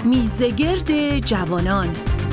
میزگرد جوانان.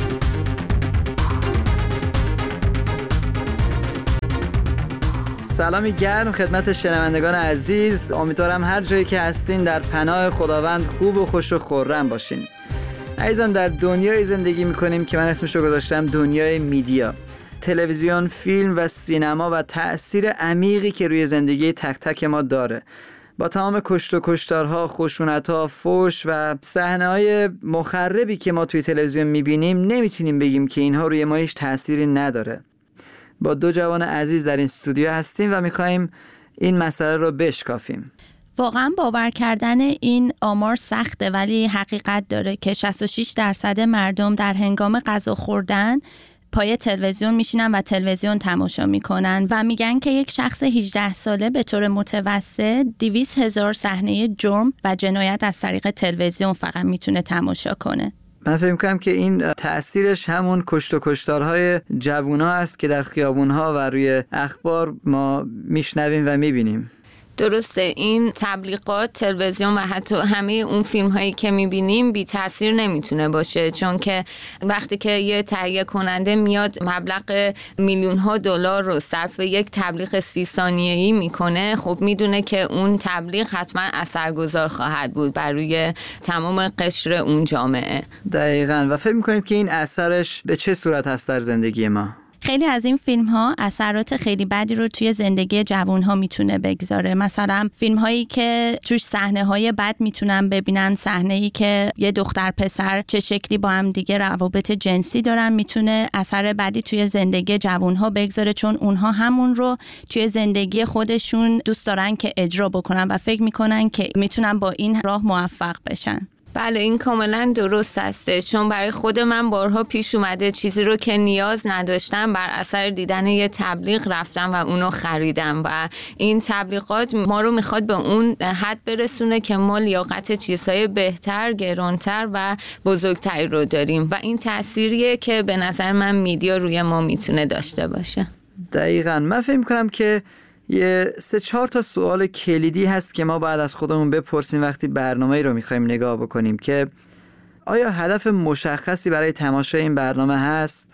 سلامی گرم خدمت شنوندگان عزیز. امیدوارم هر جایی که هستین در پناه خداوند خوب و خوش و خرم باشین. عزیزان، در دنیای زندگی میکنیم که من اسمشو گذاشتم دنیای میدیا، تلویزیون، فیلم و سینما و تأثیر عمیقی که روی زندگی تک تک ما داره. با تمام کشت و کشتارها، خشونت‌ها، فحش و صحنه‌های مخربی که ما توی تلویزیون میبینیم، نمیتونیم بگیم که اینها روی ما هیچ تأثیری نداره. با دو جوان عزیز در این استودیو هستیم و میخوایم این مسئله رو بشکافیم. واقعا باور کردن این آمار سخته، ولی حقیقت داره که 66% مردم در هنگام غذا خوردن پای تلویزیون میشینن و تلویزیون تماشا میکنن و میگن که یک شخص 18 ساله به طور متوسط 200,000 صحنه جرم و جنایت از طریق تلویزیون فقط میتونه تماشا کنه. من فکر می‌کنم که این تأثیرش همون کشت و کشتارهای جوونا است که در خیابون‌ها و روی اخبار ما میشنویم و میبینیم. درسته، این تبلیغات، تلویزیون و حتی همه اون فیلم هایی که میبینیم بی تاثیر نمیتونه باشه، چون که وقتی که یه تهیه کننده میاد مبلغ میلیون ها دلار رو صرف یک تبلیغ 30 ثانیه‌ای میکنه، خب میدونه که اون تبلیغ حتما اثرگذار خواهد بود بر روی تمام قشر اون جامعه. دقیقاً. و فکر میکنید که این اثرش به چه صورت هست در زندگی ما؟ خیلی از این فیلم ها اثرات خیلی بدی رو توی زندگی جوان ها میتونه بگذاره. مثلا فیلم هایی که توش صحنه های بد میتونن ببینن، صحنه ای که یه دختر پسر چه شکلی با هم دیگه روابط جنسی دارن، میتونه اثر بدی توی زندگی جوان ها بگذاره، چون اونها همون رو توی زندگی خودشون دوست دارن که اجرا بکنن و فکر میکنن که میتونن با این راه موفق بشن. بله، این کاملا درست هسته، چون برای خود من بارها پیش اومده چیزی رو که نیاز نداشتم بر اثر دیدن یه تبلیغ رفتم و اونو خریدم و این تبلیغات ما رو میخواد به اون حد برسونه که ما لیاقت چیزهای بهتر، گرانتر و بزرگتری رو داریم و این تأثیریه که به نظر من میدیا روی ما میتونه داشته باشه. دقیقاً. من فکر می‌کنم که یه 3-4 تا سوال کلیدی هست که ما باید از خودمون بپرسیم وقتی برنامه‌ای رو می‌خوایم نگاه بکنیم، که آیا هدف مشخصی برای تماشای این برنامه هست؟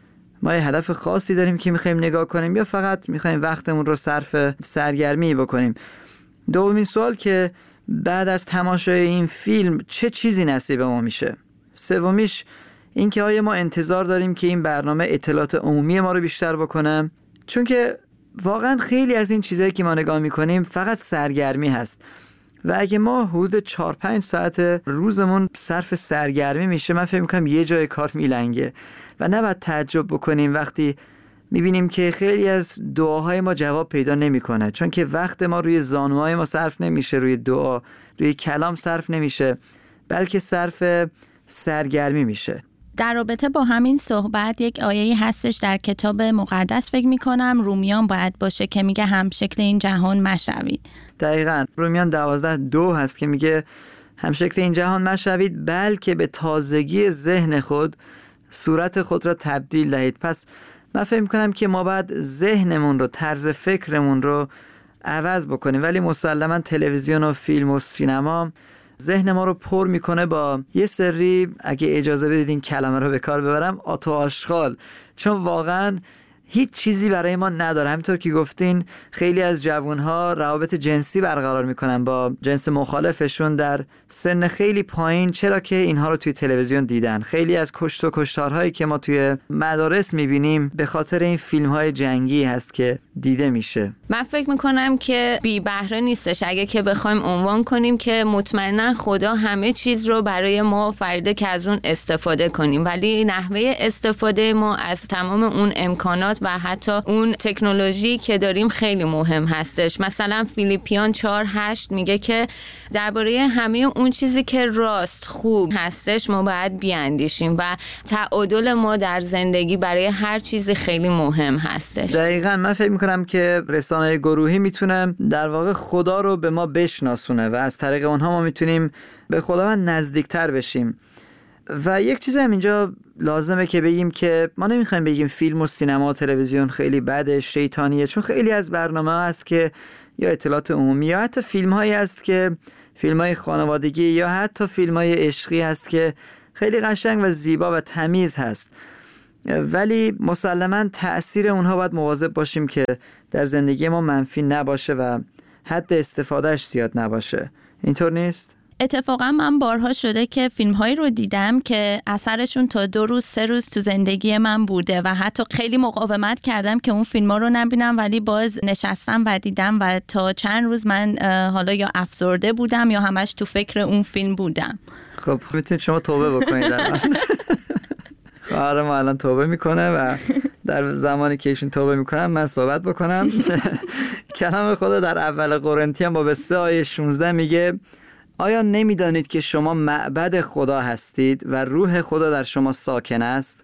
ما یه هدف خاصی داریم که می‌خوایم نگاه کنیم یا فقط می‌خوایم وقتمون رو صرف سرگرمی بکنیم؟ دومین سوال که بعد از تماشای این فیلم چه چیزی نصیب ما میشه؟ سومیش این که آیا ما انتظار داریم که این برنامه اطلاعات عمومی ما رو بیشتر بکنه؟ چون که واقعا خیلی از این چیزایی که ما نگاه میکنیم فقط سرگرمی هست و اگه ما حدود 4-5 ساعت روزمون صرف سرگرمی میشه، من فکر میکنم یه جای کار میلنگه و نباید تعجب بکنیم وقتی میبینیم که خیلی از دعاهای ما جواب پیدا نمیکنه، چون که وقت ما روی زانوهای ما صرف نمیشه، روی دعا، روی کلام صرف نمیشه، بلکه صرف سرگرمی میشه. در رابطه با همین صحبت یک آیه‌ای هستش در کتاب مقدس، فکر می‌کنم رومیان باید باشه، که میگه هم شکل این جهان مشوید. دقیقاً. رومیان 12:2 هست که میگه هم شکل این جهان مشوید، بلکه به تازگی ذهن خود صورت خود را تبدیل دهید. پس من فکر می‌کنم که ما باید ذهنمون رو، طرز فکرمون رو عوض بکنیم، ولی مسلماً تلویزیون و فیلم و سینما ذهن ما رو پر میکنه با یه سری، اگه اجازه بدید این کلمه رو به کار ببرم، آتو آشغال، چون واقعا هیچ چیزی برای ما نداره. همینطور که گفتین خیلی از جوانها روابط جنسی برقرار میکنن با جنس مخالفشون در سن خیلی پایین، چرا که اینها رو توی تلویزیون دیدن. خیلی از کشت و کشتارهایی که ما توی مدارس میبینیم به خاطر این فیلم‌های جنگی هست که دیده میشه. من فکر میکنم که بی بهره نیستش، اگه که بخوایم عنوان کنیم که مطمئنا خدا همه چیز رو برای ما فرده که از اون استفاده کنیم، ولی نحوه استفاده ما از تمام اون امکانات و حتی اون تکنولوژی که داریم خیلی مهم هستش. مثلا فیلیپیان 4:8 میگه که درباره همه اون چیزی که راست، خوب هستش ما باید بیاندیشیم و تعادل ما در زندگی برای هر چیزی خیلی مهم هستش. دقیقاً. من فکر میکنم که رسانه گروهی میتونه در واقع خدا رو به ما بشناسونه و از طریق اونها ما میتونیم به خداوند نزدیکتر بشیم. و یک چیز هم اینجا لازمه که بگیم که ما نمیخوایم بگیم فیلم و سینما و تلویزیون خیلی بده، شیطانیه، چون خیلی از برنامه هست که یا اطلاعات عمومی یا حتی فیلم هایی هست که فیلم‌های خانوادگی یا حتی فیلم‌های عشقی هست که خیلی قشنگ و زیبا و تمیز هست، ولی مسلماً تأثیر اونها باید مواظب باشیم که در زندگی ما منفی نباشه و حد استفادهش زیاد نباشه. اینطور نیست؟ اتفاقا من بارها شده که فیلم‌هایی رو دیدم که اثرشون تا 2 روز 3 روز تو زندگی من بوده و حتی خیلی مقاومت کردم که اون فیلم‌ها رو نبینم، ولی باز نشستم و دیدم و تا چند روز من حالا یا افسرده بودم یا همش تو فکر اون فیلم بودم. خب میتونید شما توبه بکنید الان. خواهر ما الان توبه میکنه و در زمانی که ایشون توبه میکنم من صحبت بکنم. کلام خدا در اول قرنتیان باب 3 آیه 16 میگه آیا نمیدانید که شما معبد خدا هستید و روح خدا در شما ساکن است؟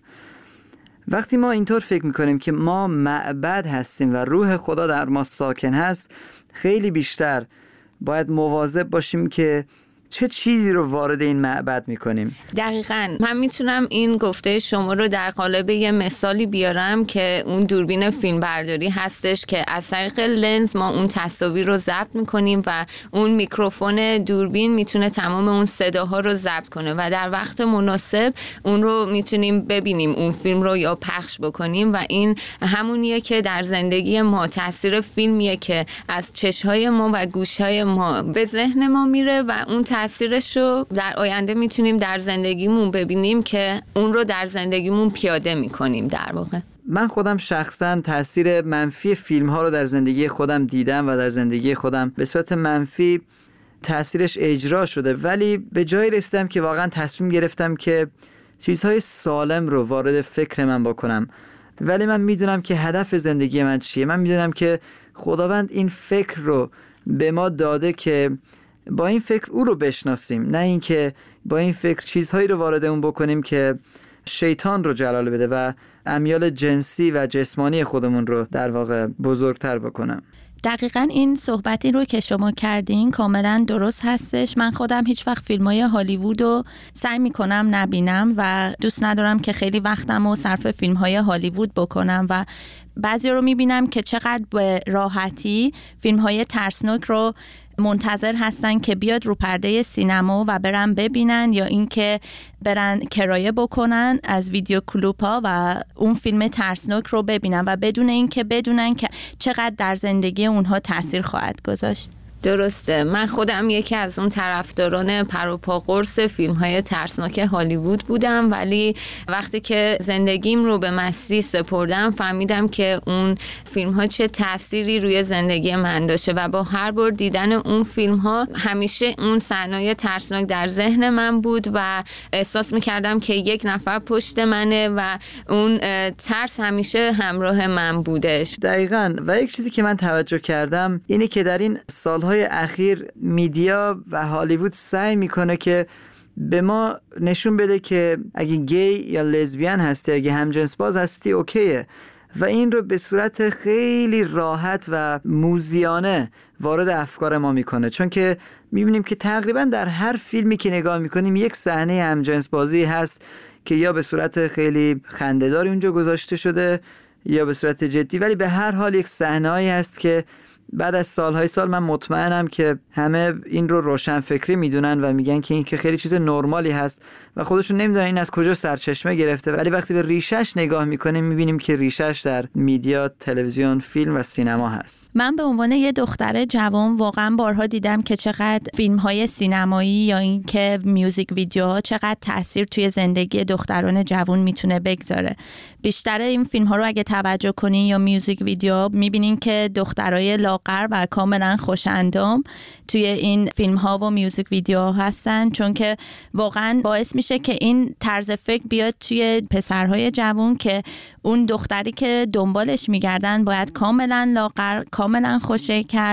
وقتی ما اینطور فکر میکنیم که ما معبد هستیم و روح خدا در ما ساکن هست، خیلی بیشتر باید مواظب باشیم که چه چیزی رو وارد این معبد میکنیم. دقیقاً من میتونم این گفته شما رو در قالب یه مثالی بیارم که اون دوربین فیلم برداری هستش که از طریق لنز ما اون تصاویر رو ضبط میکنیم و اون میکروفون دوربین میتونه تمام اون صداها رو ضبط کنه و در وقت مناسب اون رو میتونیم ببینیم، اون فیلم رو یا پخش بکنیم و این همونیه که در زندگی ما تاثیر فیلمیه که از چشم‌های ما و گوش‌های ما به ذهن ما میره و اون تأثیرش رو در آینده میتونیم در زندگیمون ببینیم که اون رو در زندگیمون پیاده میکنیم. در واقع من خودم شخصا تأثیر منفی فیلم ها رو در زندگی خودم دیدم و در زندگی خودم به صورت منفی تأثیرش اجرا شده، ولی به جایی رسیدم که واقعا تصمیم گرفتم که چیزهای سالم رو وارد فکر من بکنم. ولی من میدونم که هدف زندگی من چیه. من میدونم که خداوند این فکر رو به ما داده که با این فکر او رو بشناسیم، نه اینکه با این فکر چیزهایی رو وارد اون بکنیم که شیطان رو جلال بده و امیال جنسی و جسمانی خودمون رو در واقع بزرگتر بکنم. دقیقاً این صحبتی رو که شما کردین کاملاً درست هستش. من خودم هیچ وقت فیلم‌های هالیوود رو سعی می‌کنم نبینم و دوست ندارم که خیلی وقتم رو صرف فیلم‌های هالیوود بکنم و بعضی رو می‌بینم که چقدر به راحتی فیلم‌های ترسناک رو منتظر هستن که بیاد رو پرده سینما و برن ببینن یا اینکه برن کرایه بکنن از ویدیو کلوپ‌ها و اون فیلم ترسناک رو ببینن و بدون اینکه بدونن که چقدر در زندگی اونها تاثیر خواهد گذاشت. درسته. من خودم یکی از اون طرفداران پروپا قرص فیلم‌های ترسناک هالیوود بودم، ولی وقتی که زندگیم رو به مسیح سپردم فهمیدم که اون فیلم‌ها چه تأثیری روی زندگی من داشته و با هر بار دیدن اون فیلم‌ها همیشه اون صحنه‌های ترسناک در ذهن من بود و احساس می‌کردم که یک نفر پشت منه و اون ترس همیشه همراه من بودش. دقیقاً. و یک چیزی که من توجه کردم اینه که در این سالهای اخیر میدیا و هالیوود سعی میکنه که به ما نشون بده که اگه گی یا لزبیان هستی، اگه همجنس باز هستی اوکیه، و این رو به صورت خیلی راحت و موذیانه وارد افکار ما میکنه، چون که میبینیم که تقریبا در هر فیلمی که نگاه میکنیم یک صحنه همجنس بازی هست که یا به صورت خیلی خنده‌داری اونجا گذاشته شده یا به صورت جدی، ولی به هر حال یک صحنه‌ای هست که بعد از سالهای سال من مطمئنم که همه این رو روشن فکری میدونن و میگن که این که خیلی چیز نرمالی هست و خودشون نمیدونن این از کجا سرچشمه گرفته، ولی وقتی به ریشش نگاه میکنیم میبینیم که ریشش در میدیا، تلویزیون، فیلم و سینما هست. من به عنوان یه دختر جوان واقعا بارها دیدم که چقدر فیلم‌های سینمایی یا این که میوزیک ویدیوها چقدر تاثیر توی زندگی دختران جوان میتونه بگذاره. بیشتر این فیلم‌ها رو اگه توجه کنین یا میوزیک ویدیو میبینین که دخترای لاغر و کاملا خوش‌اندام توی این فیلم‌ها و میوزیک ویدیوها هستن، چون که واقعا باعث میشه که این طرز فکر بیاد توی پسرهای جوان که اون دختری که دنبالش میگردن باید کاملا لاغر، کاملا خوش‌هیکل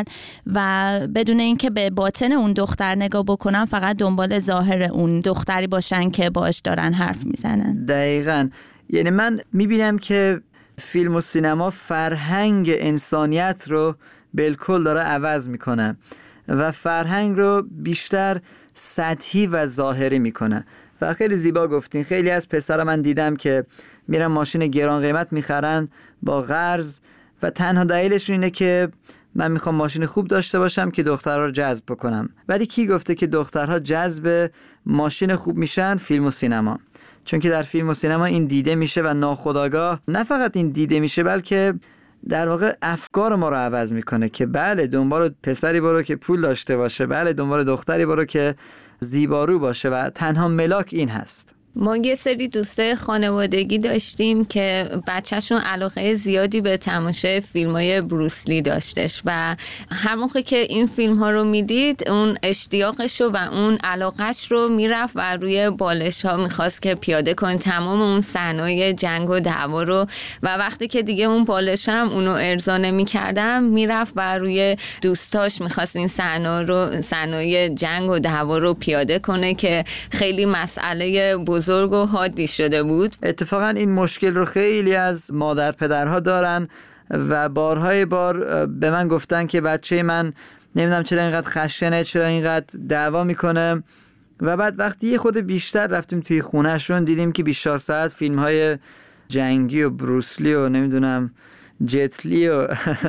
و بدون اینکه به باطن اون دختر نگاه بکنن، فقط دنبال ظاهر اون دختری باشن که باهاش دارن حرف میزنن. دقیقاً. یعنی من میبینم که فیلم و سینما فرهنگ انسانیت رو بالکل داره عوض میکنه و فرهنگ رو بیشتر سطحی و ظاهری میکنه و خیلی زیبا گفتین. خیلی از پسرا من دیدم که میرن ماشین گران قیمت میخرن با قرض و تنها دلیلشون اینه که من میخوام ماشین خوب داشته باشم که دخترها رو جذب بکنم. ولی کی گفته که دخترها جذب ماشین خوب میشن؟ فیلم و سینما. چون که در فیلم و سینما این دیده میشه و ناخودآگاه نه فقط این دیده میشه، بلکه در واقع افکار ما رو عوض میکنه که بله دنبال پسری برو که پول داشته باشه، بله دنبال دختری برو که زیبارو باشه و تنها ملاک این هست. ما یه سری دوستای خانوادگی داشتیم که بچهشون علاقه زیادی به تماشای فیلم‌های بروسلی داشتش و هر موقع که این فیلم‌ها رو میدید اون اشتیاقش رو و اون علاقش رو میرفت و روی بالش‌ها میخواست که پیاده کنه تمام اون صحنه‌های جنگ و دعوا رو، و وقتی که دیگه اون بالش هم اونو ارضا نمی‌کردم میرفت و روی دوستاش میخواست این صحنه‌های جنگ و دعوا رو پیاده کنه که خیلی مسئله بزرگ و حادی شده بود. اتفاقا این مشکل رو خیلی از مادر پدرها دارن و بارهای بار به من گفتن که بچه من نمیدونم چرا اینقدر خشنه، چرا اینقدر دعوا میکنه، و بعد وقتی یه خود بیشتر رفتیم توی خونهشون دیدیم که 24 ساعت فیلم های جنگی و بروسلی و نمیدونم جتلی و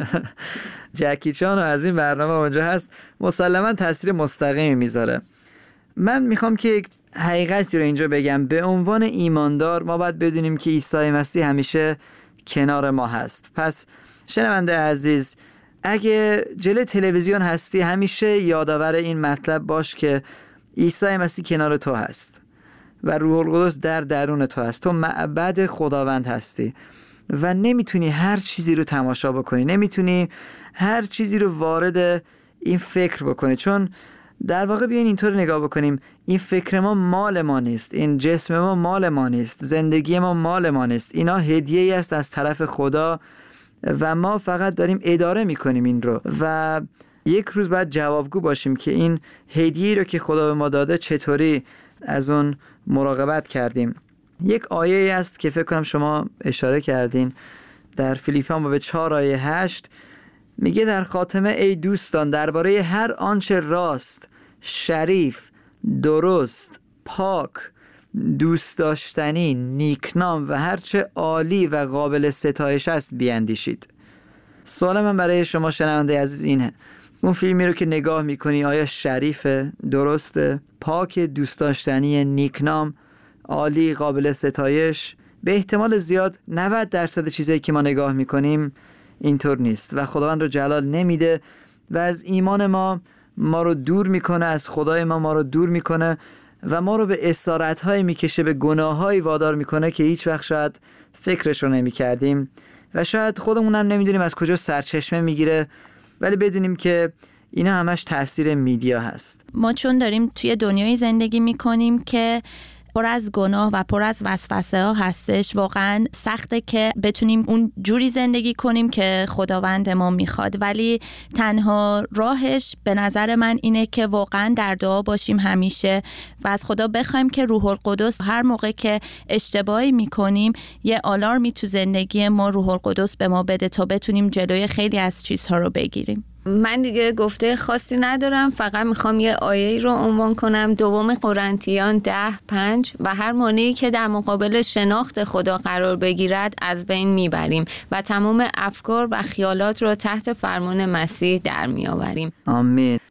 جکی چان و از این برنامه اونجا هست، مسلما تاثیر مستقیمی میذاره. من میخوام که یک حقیقتی رو اینجا بگم. به عنوان ایماندار ما باید بدونیم که عیسی مسیح همیشه کنار ما هست. پس شنونده عزیز، اگه جلوی تلویزیون هستی همیشه یادآور این مطلب باش که عیسی مسیح کنار تو هست و روح القدس در درون تو هست. تو معبد خداوند هستی و نمیتونی هر چیزی رو تماشا بکنی، نمیتونی هر چیزی رو وارد این فکر بکنی، چون در واقع بیاین اینطور نگاه بکنیم، این فکر ما مال ما نیست، این جسم ما مال ما نیست، زندگی ما مال ما نیست، اینا هدیه‌ای است از طرف خدا و ما فقط داریم اداره میکنیم این رو و یک روز بعد جوابگو باشیم که این هدیه‌ای رو که خدا به ما داده چطوری از اون مراقبت کردیم. یک آیه است که فکر کنم شما اشاره کردین در فیلیپیان باب 4 آیه 8 میگه در خاتمه ای دوستان درباره هر آنچه راست، شریف، درست، پاک، دوست داشتنی، نیکنام و هرچه عالی و قابل ستایش است بیاندیشید. سوال من برای شما شنونده عزیز اینه، اون فیلمی رو که نگاه میکنی آیا شریفه، درسته، پاک، دوست داشتنی، نیکنام، عالی، قابل ستایش؟ به احتمال زیاد 90% چیزایی که ما نگاه میکنیم اینطور نیست و خداوند رو جلال نمیده و از ایمان ما رو دور میکنه، از خدای ما رو دور میکنه و ما رو به اسارت‌های میکشه، به گناه‌های وادار میکنه که هیچ وقت شاید فکرش رو نمیکردیم و شاید خودمون هم نمیدونیم از کجا سرچشمه میگیره، ولی بدونیم که اینا همش تاثیر میدیا هست. ما چون داریم توی دنیای زندگی میکنیم که پر از گناه و پر از وسوسه ها هستش، واقعا سخته که بتونیم اون جوری زندگی کنیم که خداوند ما میخواد، ولی تنها راهش به نظر من اینه که واقعا در دعا باشیم همیشه و از خدا بخوایم که روح القدس هر موقع که اشتباهی میکنیم یه آلارمی تو زندگی ما روح القدس به ما بده تا بتونیم جلوی خیلی از چیزها رو بگیریم. من دیگه گفته خاصی ندارم، فقط میخوام یه آیه رو عنوان کنم، 2 قرنتیان 10:5 و هر مانعی که در مقابل شناخت خدا قرار بگیرد از بین میبریم و تمام افکار و خیالات رو تحت فرمان مسیح در میآوریم. آمین.